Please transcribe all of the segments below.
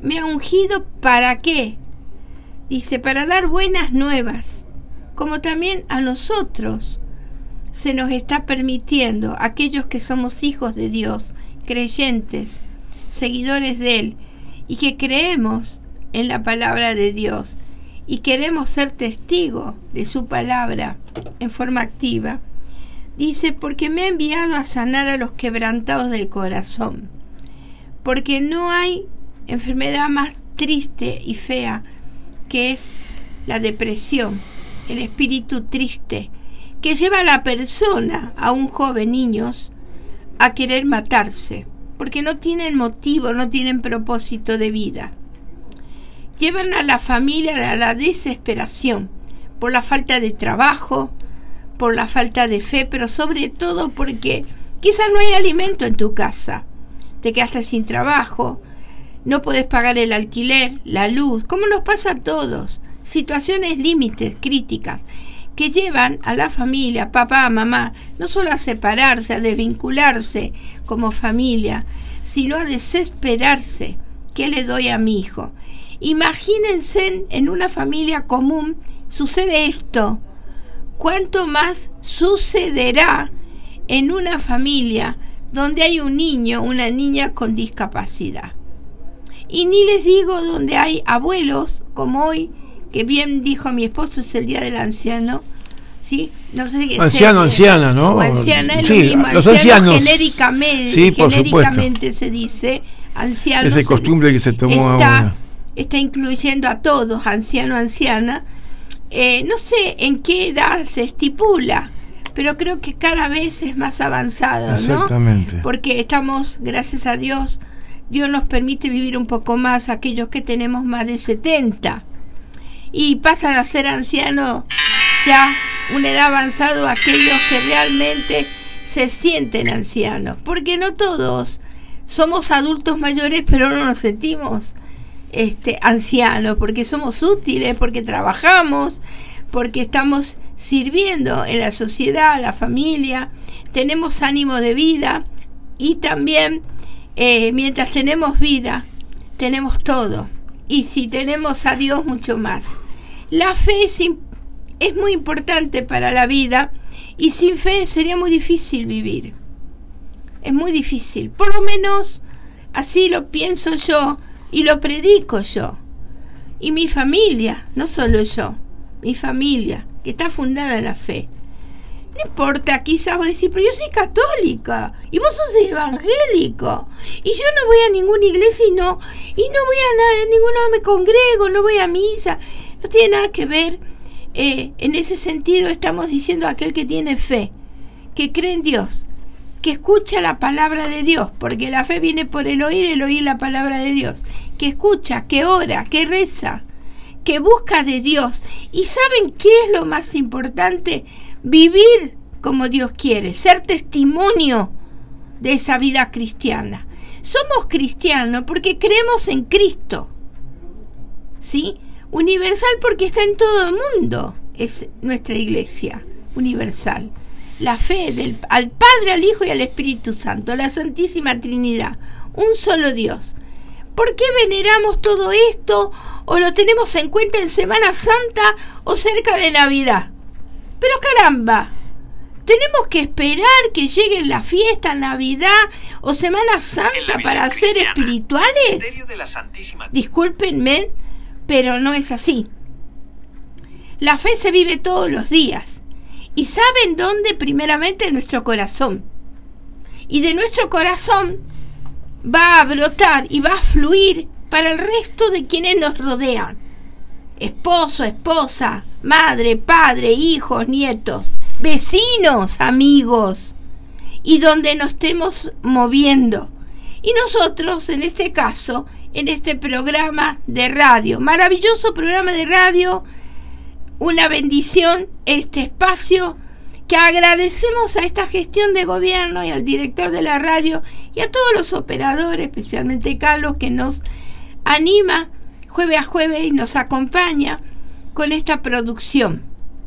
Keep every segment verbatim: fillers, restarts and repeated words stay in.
me ha ungido ¿para qué? Dice, para dar buenas nuevas, como también a nosotros se nos está permitiendo, aquellos que somos hijos de Dios, creyentes, seguidores de Él, y que creemos en la palabra de Dios, y queremos ser testigos de su palabra en forma activa. Dice, porque me ha enviado a sanar a los quebrantados del corazón, porque no hay enfermedad más triste y fea que es la depresión, el espíritu triste, que lleva a la persona, a un joven, niños, a querer matarse, porque no tienen motivo, no tienen propósito de vida. Llevan a la familia a la desesperación, por la falta de trabajo, por la falta de fe, pero sobre todo porque quizás no hay alimento en tu casa, te quedaste sin trabajo, no puedes pagar el alquiler, la luz, como nos pasa a todos, situaciones límites, críticas, que llevan a la familia, papá, mamá, no solo a separarse, a desvincularse como familia, sino a desesperarse. ¿Qué le doy a mi hijo? Imagínense en una familia común, sucede esto. ¿Cuánto más sucederá en una familia donde hay un niño, una niña con discapacidad? Y ni les digo donde hay abuelos, como hoy, que bien dijo mi esposo, es el día del anciano, ¿sí? No sé qué anciano, sé, anciana, ¿no? O anciana, es sí, lo mismo, los anciano ancianos, genéricamente, sí, por genéricamente se dice, anciano. Esa costumbre que se tomó está, ahora. Está incluyendo a todos, anciano, anciana. Eh, no sé en qué edad se estipula, pero creo que cada vez es más avanzado, ¿no? Exactamente. Porque estamos, gracias a Dios, Dios nos permite vivir un poco más aquellos que tenemos más de setenta. Y pasan a ser ancianos ya una edad avanzada aquellos que realmente se sienten ancianos. Porque no todos somos adultos mayores, pero no nos sentimos este, ancianos, porque somos útiles, porque trabajamos, porque estamos sirviendo en la sociedad, la familia, tenemos ánimo de vida y también eh, mientras tenemos vida, tenemos todo. Y si tenemos a Dios, mucho más. La fe es, es muy importante para la vida y sin fe sería muy difícil vivir. Es muy difícil. Por lo menos así lo pienso yo y lo predico yo. Y mi familia, no solo yo, mi familia, que está fundada en la fe. No importa, quizás vos decís, pero yo soy católica y vos sos evangélico y yo no voy a ninguna iglesia y no, y no voy a nada, ninguno me congrego, no voy a misa. No tiene nada que ver. Eh, en ese sentido estamos diciendo a aquel que tiene fe, que cree en Dios, que escucha la palabra de Dios, porque la fe viene por el oír, el oír la palabra de Dios, que escucha, que ora, que reza, que busca de Dios. ¿Y saben qué es lo más importante? Vivir como Dios quiere, ser testimonio de esa vida cristiana. Somos cristianos porque creemos en Cristo, ¿sí? Universal porque está en todo el mundo, es nuestra iglesia universal. La fe del, al Padre, al Hijo y al Espíritu Santo, la Santísima Trinidad, un solo Dios. ¿Por qué veneramos todo esto o lo tenemos en cuenta en Semana Santa o cerca de Navidad? Pero caramba, tenemos que esperar que lleguen la fiesta, Navidad o Semana Santa para ser espirituales. De la Santísima. Discúlpenme, pero no es así. La fe se vive todos los días. ¿Y saben dónde? Primeramente en nuestro corazón. Y de nuestro corazón va a brotar y va a fluir para el resto de quienes nos rodean. Esposo, esposa, madre, padre, hijos, nietos, vecinos, amigos. Y donde nos estemos moviendo. Y nosotros, en este caso, en este programa de radio, maravilloso programa de radio, una bendición, este espacio que agradecemos a esta gestión de gobierno y al director de la radio y a todos los operadores, especialmente Carlos, que nos anima jueves a jueves y nos acompaña con esta producción.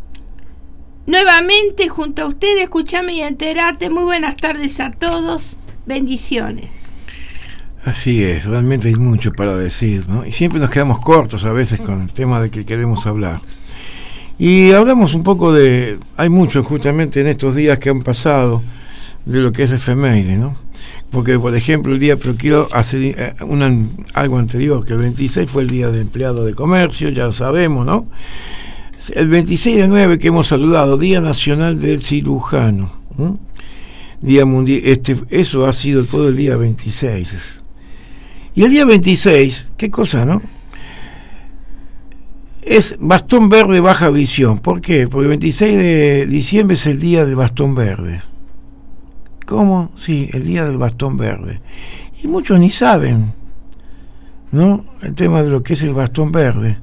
Nuevamente junto a ustedes, escúchame y enterate. Muy buenas tardes a todos, bendiciones. Así es, realmente hay mucho para decir, ¿no? Y siempre nos quedamos cortos a veces con el tema de que queremos hablar. Y hablamos un poco de, hay mucho justamente en estos días que han pasado de lo que es efeméride, ¿no? Porque, por ejemplo, el día, pero quiero hacer una, algo anterior, que el veintiséis fue el día del empleado de comercio, ya lo sabemos, ¿no? El veintiséis de nueve que hemos saludado, Día Nacional del Cirujano, ¿no? Día mundial, este, eso ha sido todo el día veintiséis. Y el día veintiséis, qué cosa, ¿no? Es bastón verde baja visión. ¿Por qué? Porque el veintiséis de diciembre es el día del bastón verde. ¿Cómo? Sí, el día del bastón verde. Y muchos ni saben, ¿no? El tema de lo que es el bastón verde.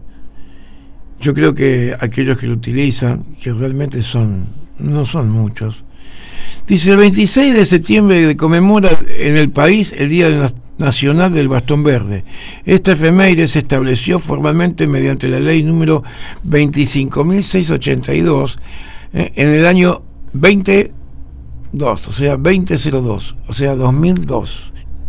Yo creo que aquellos que lo utilizan, que realmente son, no son muchos. Dice, el veintiséis de septiembre se conmemora en el país el Día Nacional del Bastón Verde. Esta efeméride se estableció formalmente mediante la ley número veinticinco mil seiscientos ochenta y dos eh, en el año veinte dos, o sea, veinte cero dos, o sea, dos mil dos,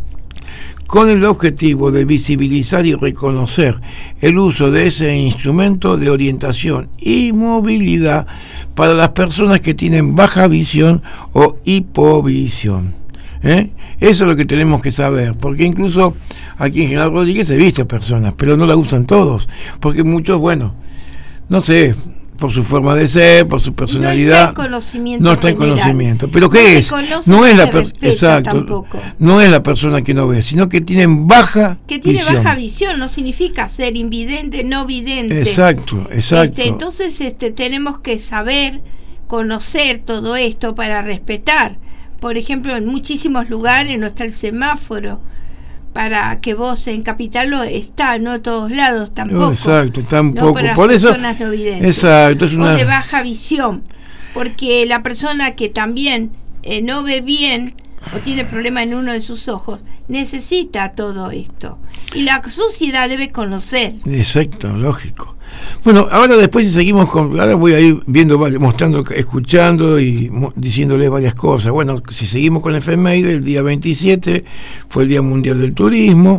con el objetivo de visibilizar y reconocer el uso de ese instrumento de orientación y movilidad para las personas que tienen baja visión o hipovisión. ¿Eh? Eso es lo que tenemos que saber, porque incluso aquí en General Rodríguez he visto personas, pero no la usan todos, porque muchos, bueno, no sé, por su forma de ser, por su personalidad, no está en conocimiento, no está en conocimiento. Pero ¿qué no es? No es la persona, exacto, tampoco. No es la persona que no ve, sino que tienen baja que tiene visión. Baja visión no significa ser invidente, no vidente. Exacto, exacto. Este, entonces, este, tenemos que saber, conocer todo esto para respetar. Por ejemplo, en muchísimos lugares no está el semáforo para que vos en Capital lo está, no a todos lados tampoco. No, exacto, tampoco. No para por las eso, personas no videntes. Exacto, es una... O de baja visión, porque la persona que también eh, no ve bien o tiene problema en uno de sus ojos necesita todo esto. Y la sociedad debe conocer. Exacto, lógico. Bueno, ahora después si seguimos con, ahora voy a ir viendo, mostrando, escuchando y mo, diciéndole varias cosas. Bueno, si seguimos con la efeméride, el día veintisiete fue el Día Mundial del Turismo,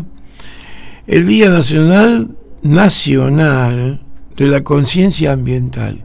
el Día Nacional Nacional de la Conciencia Ambiental.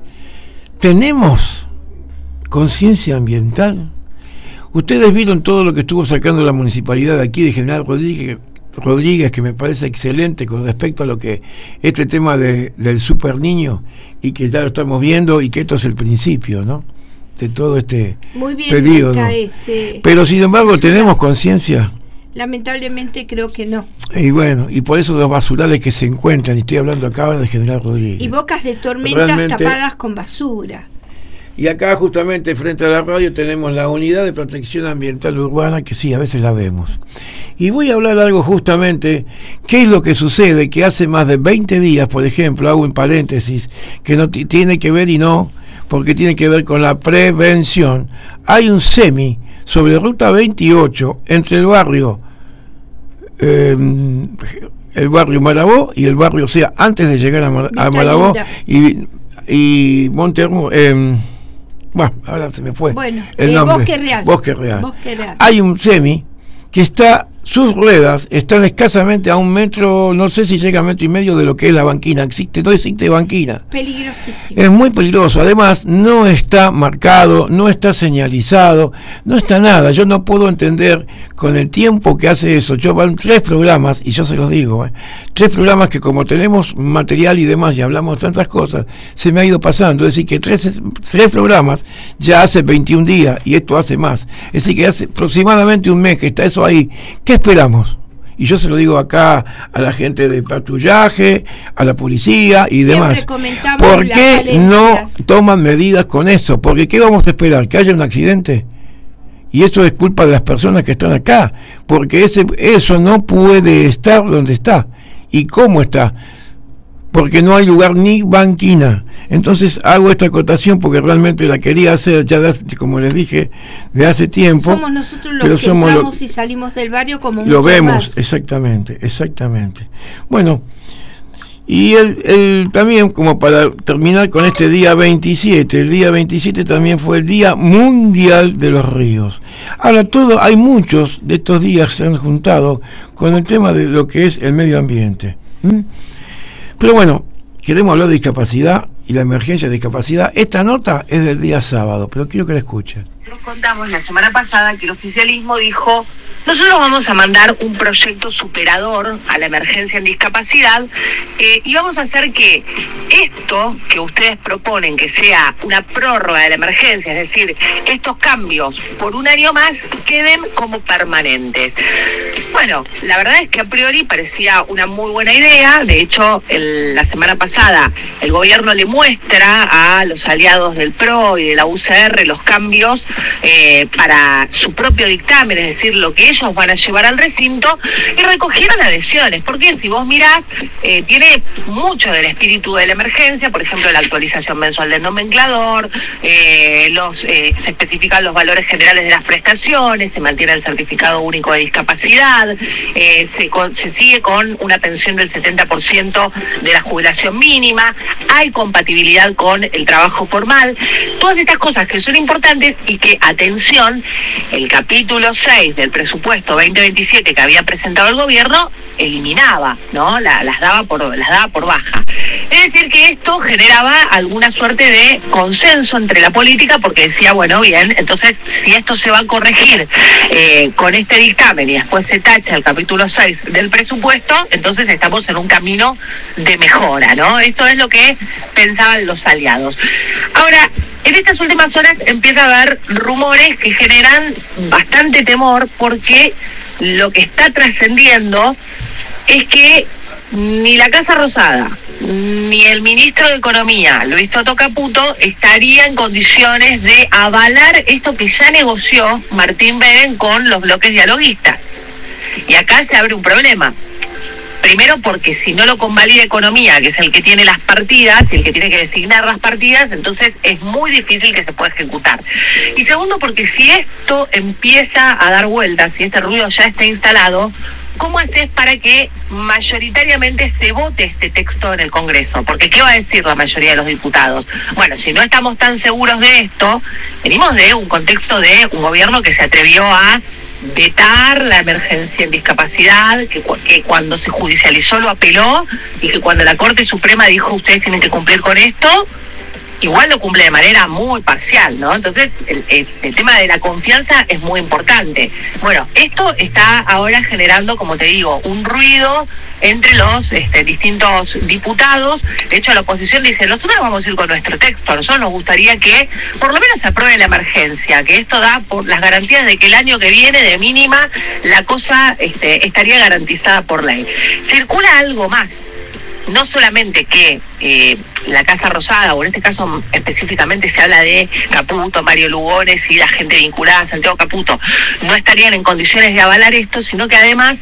¿Tenemos conciencia ambiental? Ustedes vieron todo lo que estuvo sacando la municipalidad de aquí de General Rodríguez, Rodríguez, que me parece excelente con respecto a lo que este tema de, del super niño, y que ya lo estamos viendo, y que esto es el principio, ¿no?, de todo este Muy bien, periodo. Ese, pero sin embargo, ¿tenemos conciencia? Lamentablemente creo que no. Y bueno, y por eso los basurales que se encuentran, y estoy hablando acá de General Rodríguez, y bocas de tormentas realmente tapadas con basura. Y acá justamente frente a la radio tenemos la Unidad de Protección Ambiental Urbana, que sí, a veces la vemos. Y voy a hablar algo justamente, ¿qué es lo que sucede? Que hace más de veinte días, por ejemplo, hago en paréntesis, que no t- tiene que ver y no, porque tiene que ver con la prevención. Hay un semi sobre Ruta veintiocho entre el barrio, eh, el barrio Malabó y el barrio, o sea, antes de llegar a, Mar- a Malabó y, y Montermo, eh, bueno, ahora se me fue bueno, el eh, nombre. Bosque Real. Bosque Real. Bosque Real. Hay un semi que está, sus ruedas están escasamente a un metro, no sé si llega a metro y medio de lo que es la banquina. Existe, no existe banquina. Peligrosísimo. Es muy peligroso. Además, no está marcado, no está señalizado, no está nada. Yo no puedo entender con el tiempo que hace eso. Yo van tres programas, y yo se los digo, ¿eh? tres programas que como tenemos material y demás, y hablamos tantas cosas, se me ha ido pasando. Es decir, que tres, tres programas ya hace veintiún días, y esto hace más. Es decir, que hace aproximadamente un mes que está eso ahí. ¿Qué esperamos? Y yo se lo digo acá a la gente de patrullaje, a la policía y Siempre demás. comentamos ¿Por las qué falencias. no toman medidas con eso? Porque ¿qué vamos a esperar? ¿Que haya un accidente? Y eso es culpa de las personas que están acá, porque ese, eso no puede estar donde está. ¿Y cómo está? Porque no hay lugar ni banquina. Entonces hago esta acotación porque realmente la quería hacer ya de hace, como les dije, de hace tiempo. Somos nosotros los pero que somos entramos lo, y salimos del barrio como lo vemos, más. exactamente, exactamente. Bueno, Y el, el, también, como para terminar con este día veintisiete, el día veintisiete también fue el Día Mundial de los Ríos. Ahora, todo, hay muchos de estos días se han juntado con el tema de lo que es el medio ambiente. ¿Mm? Pero bueno, queremos hablar de discapacidad y la emergencia de discapacidad. Esta nota es del día sábado, pero quiero que la escuchen. Nosotros contamos la semana pasada que el oficialismo dijo: nosotros vamos a mandar un proyecto superador a la emergencia en discapacidad eh, y vamos a hacer que esto que ustedes proponen, que sea una prórroga de la emergencia, es decir, estos cambios por un año más, queden como permanentes. Bueno, la verdad es que a priori parecía una muy buena idea. De hecho, el, la semana pasada el gobierno le muestra a los aliados del P R O y de la U C R los cambios eh, para su propio dictamen, es decir, lo que ellos van a llevar al recinto, y recogieron adhesiones, porque si vos mirás, eh, tiene mucho del espíritu de la emergencia. Por ejemplo, la actualización mensual del nomenclador, eh, los eh, se especifican los valores generales de las prestaciones, se mantiene el certificado único de discapacidad, eh, se, con, se sigue con una pensión del setenta por ciento de la jubilación mínima, hay compatibilidad con el trabajo formal, todas estas cosas que son importantes y que, atención, el capítulo seis del presupuesto veinte veintisiete que había presentado el gobierno eliminaba, ¿no? La, las daba por las daba por baja. Es decir, que esto generaba alguna suerte de consenso entre la política, porque decía, bueno, bien, entonces si esto se va a corregir eh, con este dictamen y después se tacha el capítulo seis del presupuesto, entonces estamos en un camino de mejora, ¿no? Esto es lo que pensaban los aliados. Ahora, en estas últimas horas empieza a haber rumores que generan bastante temor, porque lo que está trascendiendo es que ni la Casa Rosada ni el ministro de Economía, Luis Toto Caputo, estaría en condiciones de avalar esto que ya negoció Martín Beben con los bloques dialoguistas. Y acá se abre un problema. Primero, porque si no lo convalida Economía, que es el que tiene las partidas y el que tiene que designar las partidas, entonces es muy difícil que se pueda ejecutar. Y segundo, porque si esto empieza a dar vueltas, si este ruido ya está instalado, ¿cómo haces para que mayoritariamente se vote este texto en el Congreso? Porque ¿qué va a decir la mayoría de los diputados? Bueno, si no estamos tan seguros de esto, venimos de un contexto de un gobierno que se atrevió a vetar la emergencia en discapacidad, que, que cuando se judicializó lo apeló, y que cuando la Corte Suprema dijo ustedes tienen que cumplir con esto, igual lo cumple de manera muy parcial, ¿no? Entonces, el, el, el tema de la confianza es muy importante. Bueno, esto está ahora generando, como te digo, un ruido entre los este, distintos diputados. De hecho, la oposición dice, nosotros vamos a ir con nuestro texto, a nosotros nos gustaría que por lo menos se apruebe la emergencia, que esto da por las garantías de que el año que viene, de mínima, la cosa este, estaría garantizada por ley. Circula algo más. No solamente que eh, la Casa Rosada, o en este caso específicamente se habla de Caputo, Mario Lugones y la gente vinculada a Santiago Caputo, no estarían en condiciones de avalar esto, sino que además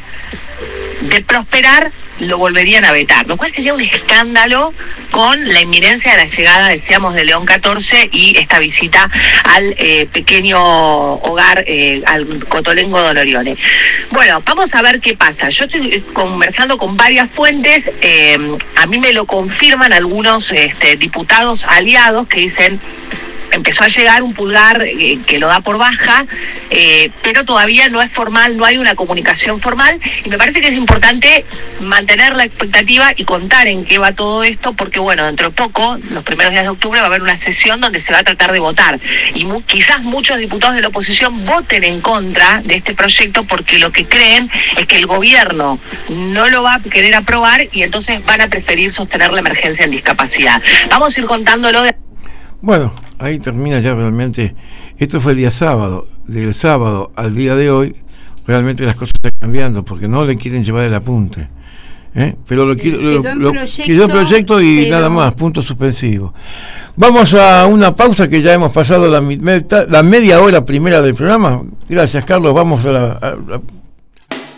de prosperar lo volverían a vetar, lo cual sería un escándalo con la inminencia de la llegada, decíamos, de León catorce y esta visita al eh, pequeño hogar, eh, al Cotolengo Don Orione. Bueno, vamos a ver qué pasa. Yo estoy conversando con varias fuentes, eh, a mí me lo confirman algunos este, diputados aliados que dicen, empezó a llegar un pulgar eh, que lo da por baja, eh, pero todavía no es formal, no hay una comunicación formal, y me parece que es importante mantener la expectativa y contar en qué va todo esto, porque bueno, dentro de poco, los primeros días de octubre, va a haber una sesión donde se va a tratar de votar, y mu- quizás muchos diputados de la oposición voten en contra de este proyecto, porque lo que creen es que el gobierno no lo va a querer aprobar, y entonces van a preferir sostener la emergencia en discapacidad. Vamos a ir contándolo de... Bueno, ahí termina ya realmente. Esto fue el día sábado. Del sábado al día de hoy, realmente las cosas están cambiando, porque no le quieren llevar el apunte. ¿eh? Pero lo quiero, lo, quedó en lo, proyecto, quedó en proyecto y pero... nada más, punto suspensivo. Vamos a una pausa, que ya hemos pasado la, la media hora primera del programa. Gracias, Carlos. Vamos a la... A, a,